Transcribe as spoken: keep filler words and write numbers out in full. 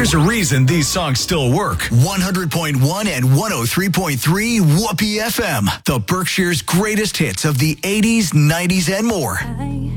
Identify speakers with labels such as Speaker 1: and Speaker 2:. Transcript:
Speaker 1: There's a reason these songs still work. one hundred point one and one oh three point three Whoopee F M. The Berkshire's greatest hits of the eighties, nineties, and more.
Speaker 2: I